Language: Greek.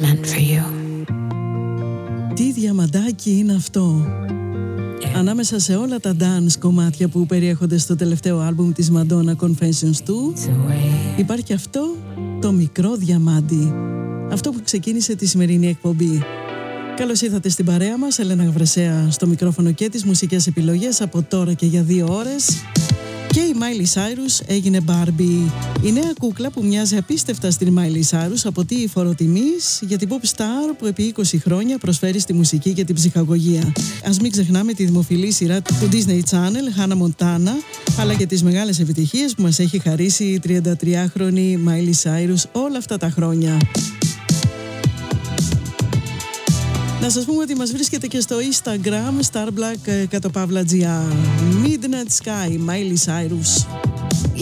meant for you. Τι διαμαντάκι είναι αυτό! Ανάμεσα σε όλα τα dance κομμάτια που περιέχονται στο τελευταίο άλμπουμ της Madonna Confessions 2, υπάρχει αυτό το μικρό διαμάντι. Αυτό που ξεκίνησε τη σημερινή εκπομπή. Καλώς ήρθατε στην παρέα μας, Έλενα Γαβρεσέα στο μικρόφωνο και τις μουσικές επιλογές από τώρα και για 2 ώρες. Και η Miley Cyrus έγινε Barbie, η νέα κούκλα που μοιάζει απίστευτα στην Miley Cyrus από τη φοροτιμής για την pop star που επί 20 χρόνια προσφέρει στη μουσική και την ψυχαγωγία. Ας μην ξεχνάμε τη δημοφιλή σειρά του Disney Channel, Hannah Montana, αλλά και τις μεγάλες επιτυχίες που μας έχει χαρίσει η 33χρονη Miley Cyrus όλα αυτά τα χρόνια. Να σας πούμε ότι μας βρίσκεται και στο Instagram starblack_gr. Midnight Sky, Miley Cyrus.